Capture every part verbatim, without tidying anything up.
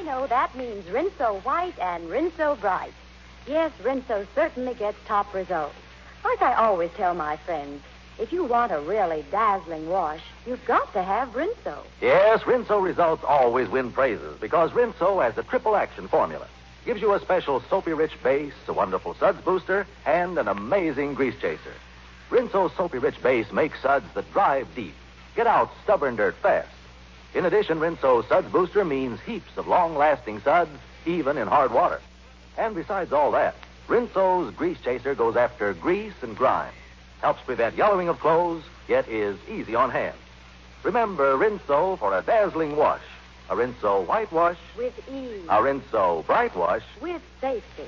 know that means Rinso White and Rinso Bright. Yes, Rinso certainly gets top results. Like I always tell my friends, if you want a really dazzling wash, you've got to have Rinso. Yes, Rinso results always win praises because Rinso has a triple action formula. Gives you a special soapy-rich base, a wonderful suds booster, and an amazing grease chaser. Rinso's soapy-rich base makes suds that drive deep, get out stubborn dirt fast. In addition, Rinso's suds booster means heaps of long-lasting suds, even in hard water. And besides all that, Rinso's grease chaser goes after grease and grime, helps prevent yellowing of clothes, yet is easy on hands. Remember Rinso for a dazzling wash. A Rinso white wash with ease. A Rinso bright wash with safety.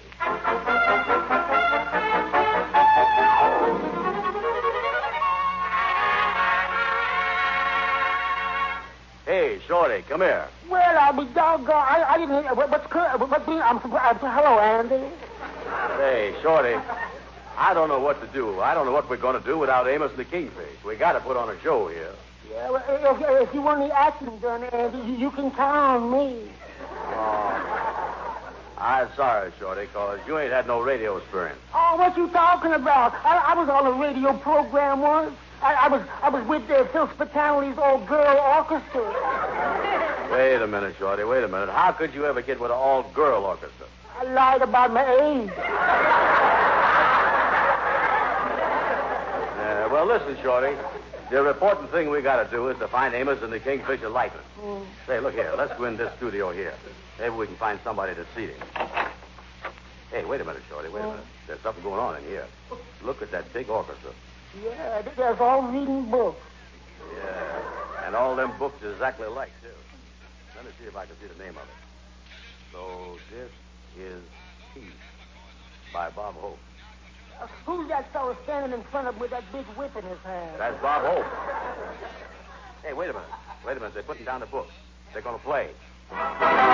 Hey, Shorty, come here. Well, I'll be doggone. I, I didn't hear. What, what's what, what's being? I'm surprised. Hello, Andy. Hey, Shorty. I don't know what to do. I don't know what we're going to do without Amos and the Kingfish. We got to put on a show here. Yeah, well, if, if you want any acting done, Andy, you, you can count on me. Oh, I'm sorry, Shorty, because you ain't had no radio experience. Oh, what you talking about? I, I was on a radio program once. I, I was I was with uh, Phil Spitali's all-girl orchestra. Wait a minute, Shorty, wait a minute. How could you ever get with an all-girl orchestra? I lied about my age. Uh, well, listen, Shorty. The important thing we got to do is to find Amos and the Kingfisher likeness. Mm. Say, look here. Let's go in this studio here. Maybe we can find somebody to seat him. Hey, wait a minute, Shorty. Wait a minute. There's something going on in here. Look at that big orchestra. Yeah, there's all reading books. Yeah, and all them books are exactly alike, too. Let me see if I can see the name of it. So this is Peace by Bob Hope. Uh, who's that fellow standing in front of him with that big whip in his hand? That's Bob Hope. Hey, wait a minute. Wait a minute. They're putting down the book. They're going to play.